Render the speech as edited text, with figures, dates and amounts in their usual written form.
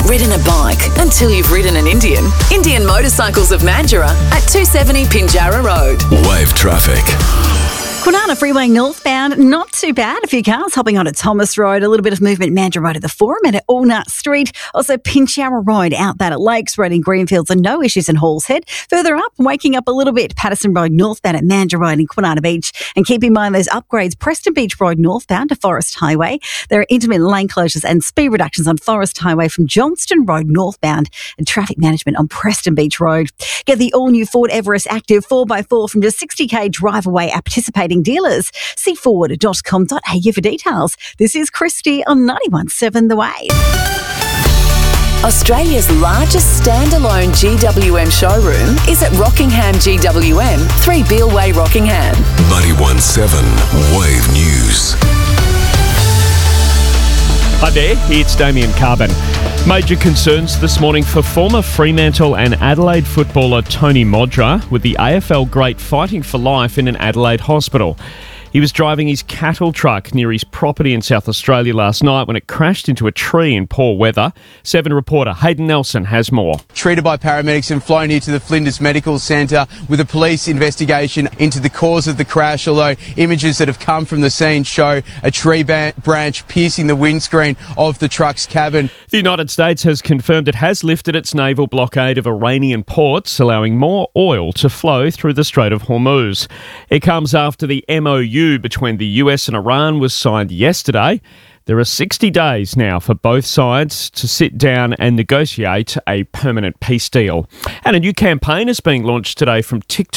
ridden a bike until you've ridden an Indian. Indian Motorcycles of Mandurah at 270 Pinjarra Road. Wave traffic. Kwinana Freeway northbound, not too bad. A few cars hopping onto Thomas Road. A little bit of movement Mandurah Road at the Forum and at Allnut Street. Also Pinjarra Road out that at Lakes Road in Greenfields, and no issues in Halls Head. Further up, waking up a little bit, Patterson Road northbound at Mandurah Road in Kwinana Beach. And keep in mind those upgrades, Preston Beach Road northbound to Forest Highway. There are intermittent lane closures and speed reductions on Forest Highway from Johnston Road northbound, and traffic management on Preston Beach Road. Get the all-new Ford Everest Active 4x4 from just 60k drive away at participating dealers. See ford.com.au for details. This is Christy on 91.7 The Wave. Australia's largest standalone GWM showroom is at Rockingham GWM, 3 Beale Way, Rockingham. 91.7 Wave News. Hi there, it's Damien Carbon. Major concerns this morning for former Fremantle and Adelaide footballer Tony Modra, with the AFL great fighting for life in an Adelaide hospital. He was driving his cattle truck near his property in South Australia last night when it crashed into a tree in poor weather. 7 reporter Hayden Nelson has more. Treated by paramedics and flown here to the Flinders Medical Centre with a police investigation into the cause of the crash, although images that have come from the scene show a tree branch piercing the windscreen of the truck's cabin. The United States has confirmed it has lifted its naval blockade of Iranian ports, allowing more oil to flow through the Strait of Hormuz. It comes after the MOU between the US and Iran was signed yesterday. There are 60 days now for both sides to sit down and negotiate a permanent peace deal. And a new campaign is being launched today from TikTok